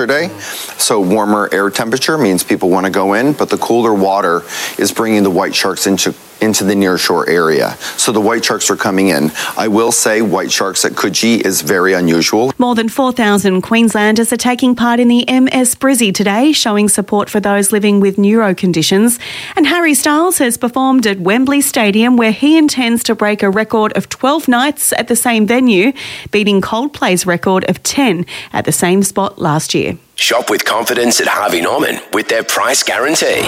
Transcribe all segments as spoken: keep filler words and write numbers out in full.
Today. So warmer air temperature means people want to go in, but the cooler water is bringing the white sharks into into the nearshore area. So the white sharks are coming in. I will say white sharks at Coogee is very unusual. More than four thousand Queenslanders are taking part in the M S Brizzy today, showing support for those living with neuro conditions. And Harry Styles has performed at Wembley Stadium, where he intends to break a record of twelve nights at the same venue, beating Coldplay's record of ten at the same spot last year. Shop with confidence at Harvey Norman with their price guarantee.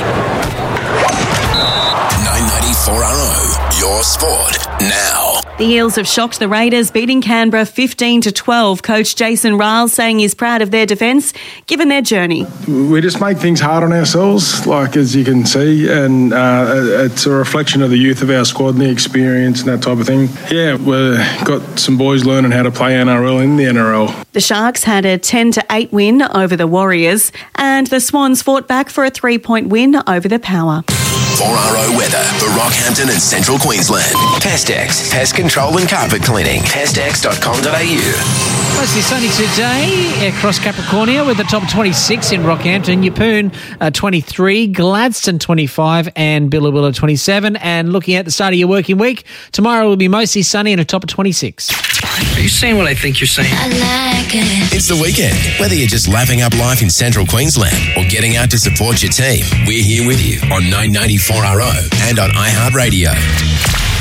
nine ninety-four R O, your sport now. The Eels have shocked the Raiders, beating Canberra fifteen to twelve. Coach Jason Riles saying he's proud of their defence, given their journey. We just make things hard on ourselves, like as you can see, and uh, it's a reflection of the youth of our squad and the experience and that type of thing. Yeah, we've got some boys learning how to play N R L in the N R L. The Sharks had a ten to eight win over the Warriors, and the Swans fought back for a three-point win over the Power. four R O weather for Rockhampton and Central Queensland. Pestex, pest control and carpet cleaning. pestex dot com dot a u. Mostly sunny today across Capricornia with the top twenty-six in Rockhampton, Yeppoon uh, twenty-three, Gladstone twenty-five and Billawilla twenty-seven. And looking at the start of your working week, tomorrow will be mostly sunny and a top of twenty-six. Are you seeing what I think you're saying? I like it. It's the weekend. Whether you're just lapping up life in Central Queensland or getting out to support your team, we're here with you on nine ninety-four R O and on iHeartRadio.